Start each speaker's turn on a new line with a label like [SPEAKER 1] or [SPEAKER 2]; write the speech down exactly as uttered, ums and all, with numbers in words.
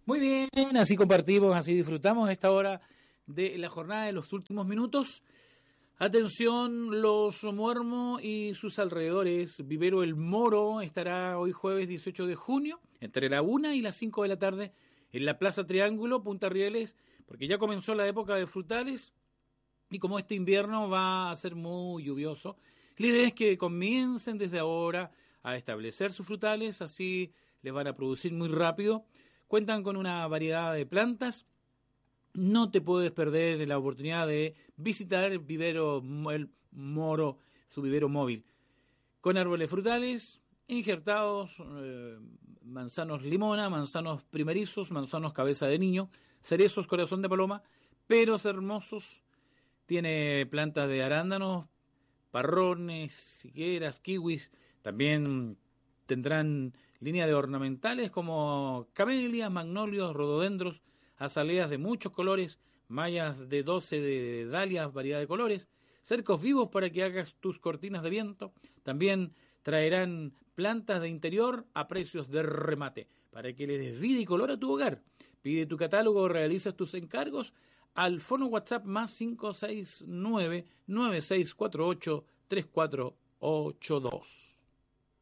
[SPEAKER 1] Muy bien, así compartimos, así disfrutamos esta hora de la jornada de los últimos minutos. Atención, Los Muermo y sus alrededores. Vivero El Moro estará hoy jueves dieciocho de junio, entre la una y las cinco de la tarde, en la Plaza Triángulo, Punta Rieles, porque ya comenzó la época de frutales y como este invierno va a ser muy lluvioso, la idea es que comiencen desde ahora a establecer sus frutales, así les van a producir muy rápido. Cuentan con una variedad de plantas. No te puedes perder la oportunidad de visitar Vivero El Moro, su vivero móvil, con árboles frutales injertados, eh, manzanos limona, manzanos primerizos, manzanos cabeza de niño, cerezos corazón de paloma, peros hermosos. Tiene plantas de arándanos, parrones, higueras, kiwis. También tendrán línea de ornamentales como camelias, magnolios, rododendros, azaleas de muchos colores, mallas de doce de dalias, variedad de colores, cercos vivos para que hagas tus cortinas de viento. También traerán plantas de interior a precios de remate para que le des vida y color a tu hogar. Pide tu catálogo o realizas tus encargos al fono WhatsApp más cinco seis nueve, nueve seis cuatro ocho, tres cuatro ocho dos.